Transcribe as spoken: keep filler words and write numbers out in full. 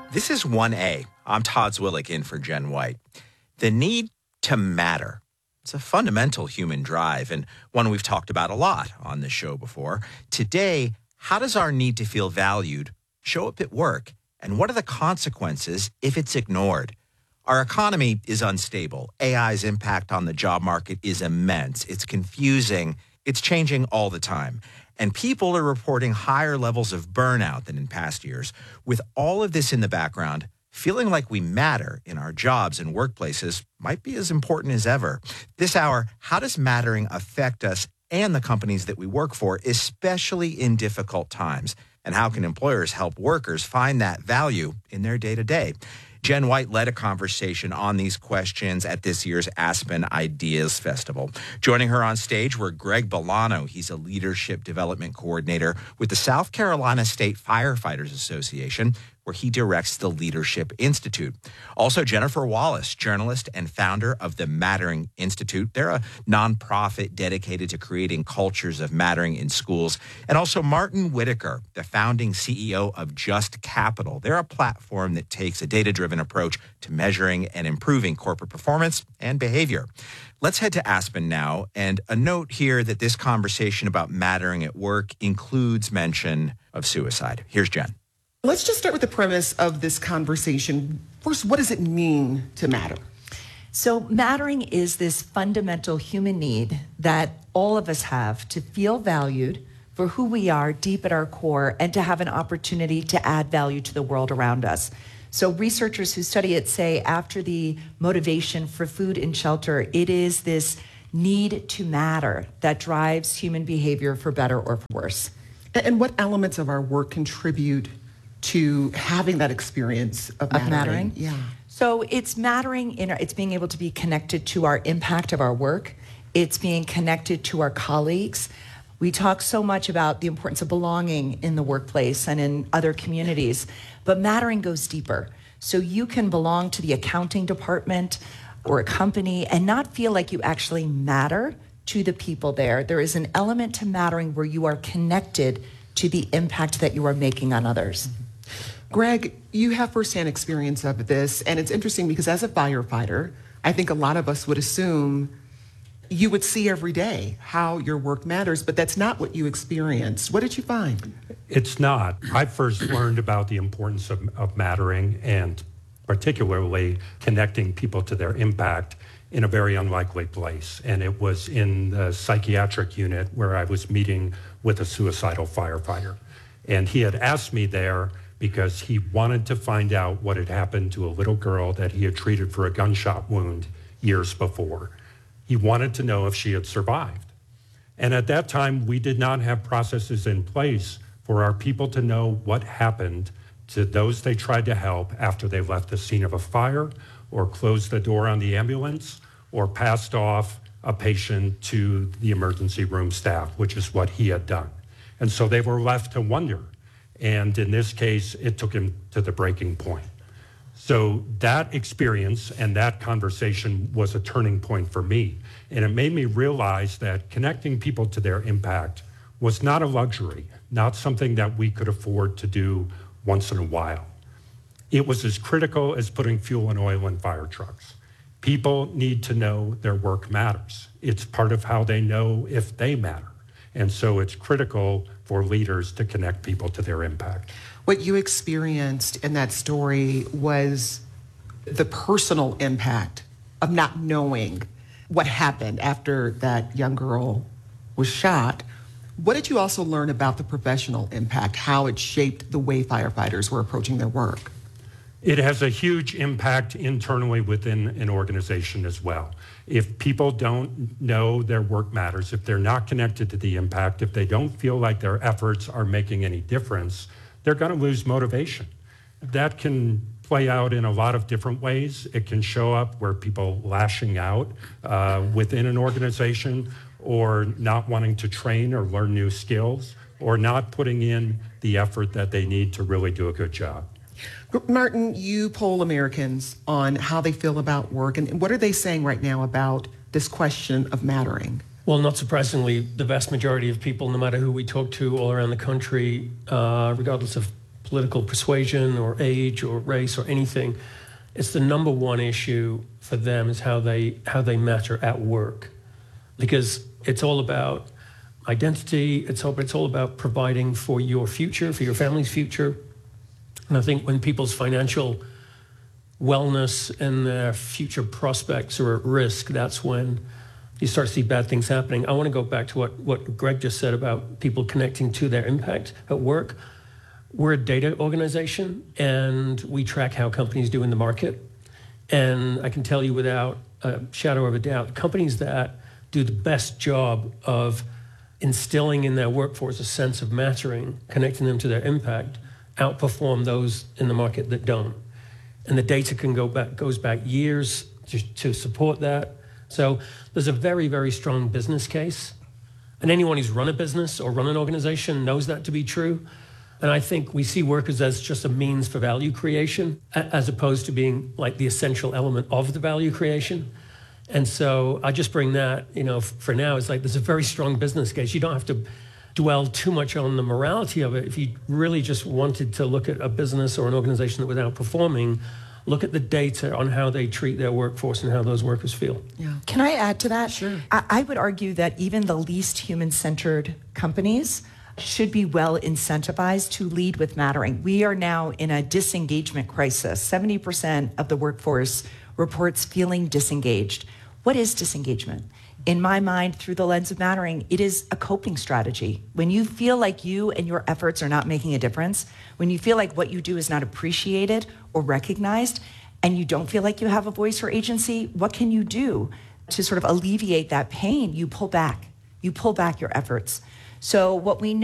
This is one A. I'm Todd Zwillich in for Jen White. The need to matter. It's a fundamental human drive and one we've talked about a lot on this show before. Today, how does our need to feel valued show up at work? And what are the consequences if it's ignored? Our economy is unstable. A I's impact on the job market is immense. It's confusing. It's changing all the time. And people are reporting higher levels of burnout than in past years. With all of this in the background, feeling like we matter in our jobs and workplaces might be as important as ever. This hour, how does mattering affect us and the companies that we work for, especially in difficult times? And how can employers help workers find that value in their day-to-day? Jen White led a conversation on these questions at this year's Aspen Ideas Festival. Joining her on stage were Greg Bolano. He's a leadership development coordinator with the South Carolina State Firefighters Association, where he directs the Leadership Institute. Also, Jennifer Wallace, journalist and founder of the Mattering Institute. They're a nonprofit dedicated to creating cultures of mattering in schools. And also Martin Whitaker, the founding C E O of Just Capital. They're a platform that takes a data-driven approach to measuring and improving corporate performance and behavior. Let's head to Aspen now. And a note here that this conversation about mattering at work includes mention of suicide. Here's Jen. Let's just start with the premise of this conversation. First, what does it mean to matter? So mattering is this fundamental human need that all of us have to feel valued for who we are deep at our core and to have an opportunity to add value to the world around us. So researchers who study it say after the motivation for food and shelter, it is this need to matter that drives human behavior for better or for worse. And what elements of our work contribute to having that experience of mattering? Of mattering? Yeah. So it's mattering in our, it's being able to be connected to our impact of our work. It's being connected to our colleagues. We talk so much about the importance of belonging in the workplace and in other communities, but mattering goes deeper. So you can belong to the accounting department or a company and not feel like you actually matter to the people there. There is an element to mattering where you are connected to the impact that you are making on others. Mm-hmm. Greg, you have firsthand experience of this, and it's interesting because as a firefighter, I think a lot of us would assume you would see every day how your work matters, but that's not what you experienced. What did you find? It's not. I first learned about the importance of, of mattering and particularly connecting people to their impact in a very unlikely place. And it was in the psychiatric unit where I was meeting with a suicidal firefighter. And he had asked me there because he wanted to find out what had happened to a little girl that he had treated for a gunshot wound years before. He wanted to know if she had survived. And at that time, we did not have processes in place for our people to know what happened to those they tried to help after they left the scene of a fire or closed the door on the ambulance or passed off a patient to the emergency room staff, which is what he had done. And so they were left to wonder. And in this case, it took him to the breaking point. So that experience and that conversation was a turning point for me. And it made me realize that connecting people to their impact was not a luxury, not something that we could afford to do once in a while. It was as critical as putting fuel and oil in fire trucks. People need to know their work matters. It's part of how they know if they matter. And so it's critical for leaders to connect people to their impact. What you experienced in that story was the personal impact of not knowing what happened after that young girl was shot. What did you also learn about the professional impact, how it shaped the way firefighters were approaching their work? It has a huge impact internally within an organization as well. If people don't know their work matters, if they're not connected to the impact, if they don't feel like their efforts are making any difference, they're going to lose motivation. That can play out in a lot of different ways. It can show up where people lashing out uh, within an organization or not wanting to train or learn new skills or not putting in the effort that they need to really do a good job. Martin, you poll Americans on how they feel about work, and what are they saying right now about this question of mattering? Well, not surprisingly, the vast majority of people, no matter who we talk to all around the country, uh, regardless of political persuasion or age or race or anything. It's the number one issue for them is how they how they matter at work, because it's all about identity. It's all it's all about providing for your future, for your family's future. And I think when people's financial wellness and their future prospects are at risk, that's when you start to see bad things happening. I want to go back to what, what Greg just said about people connecting to their impact at work. We're a data organization, and we track how companies do in the market. And I can tell you without a shadow of a doubt, companies that do the best job of instilling in their workforce a sense of mattering, connecting them to their impact, outperform those in the market that don't. And the data can go back, goes back years to, to support that. So there's a very, very strong business case. And anyone who's run a business or run an organization knows that to be true. And I think we see workers as just a means for value creation, as opposed to being like the essential element of the value creation. And so I just bring that, you know, for now, it's like there's a very strong business case. You don't have to dwell too much on the morality of it. If you really just wanted to look at a business or an organization that was outperforming, look at the data on how they treat their workforce and how those workers feel. Yeah. Can I add to that? Sure. I, I would argue that even the least human-centered companies should be well incentivized to lead with mattering. We are now in a disengagement crisis. seventy percent of the workforce reports feeling disengaged. What is disengagement? In my mind, through the lens of mattering, it is a coping strategy. When you feel like you and your efforts are not making a difference, when you feel like what you do is not appreciated or recognized, and you don't feel like you have a voice or agency, what can you do to sort of alleviate that pain? You pull back. You pull back your efforts. So what we know